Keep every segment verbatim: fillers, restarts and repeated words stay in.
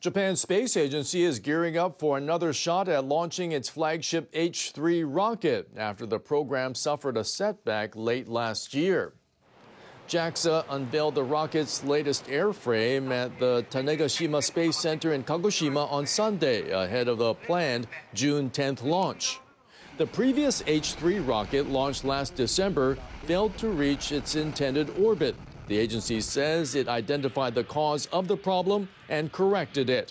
Japan's space agency is gearing up for another shot at launching its flagship H three rocket after the program suffered a setback late last year. JAXA unveiled the rocket's latest airframe at the Tanegashima Space Center in Kagoshima on Sunday, ahead of the planned June tenth launch. The previous H three rocket, launched last December, failed to reach its intended orbit. The agency says it identified the cause of the problem and corrected it.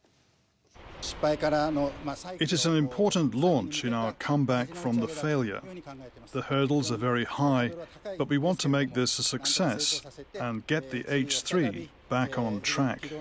It is an important launch in our comeback from the failure. The hurdles are very high, but we want to make this a success and get the H three back on track.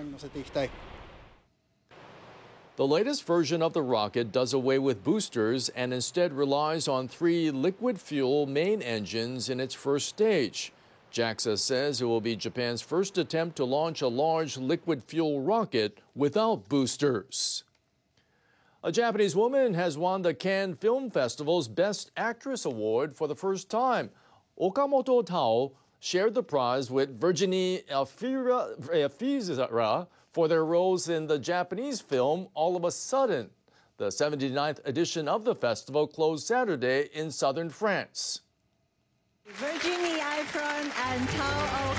The latest version of the rocket does away with boosters and instead relies on three liquid fuel main engines in its first stage. JAXA says it will be Japan's first attempt to launch a large liquid fuel rocket without boosters. A Japanese woman has won the Cannes Film Festival's Best Actress Award for the first time. Okamoto Tao shared the prize with Virginie Efira for their roles in the Japanese film All of a Sudden. The seventy-ninth edition of the festival closed Saturday in southern France. Virginie Efira and Tao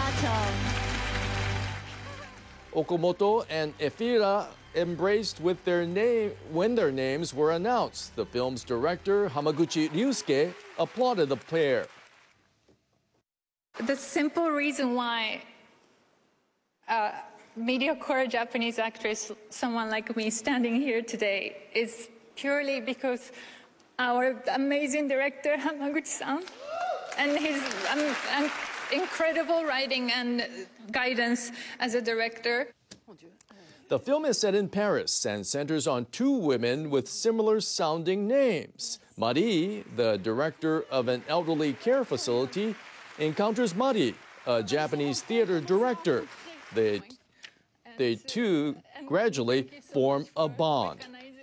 Okamoto. Okamoto and Efira embraced with their name when their names were announced. The film's director, Hamaguchi Ryusuke, applauded the pair. The simple reason why a mediocre Japanese actress, someone like me standing here today, is purely because our amazing director, Hamaguchi-san, and his um, um, incredible writing and guidance as a director. The film is set in Paris and centers on two women with similar-sounding names. Marie, the director of an elderly care facility, encounters Mari, a Japanese theater director. They, they two gradually form a bond.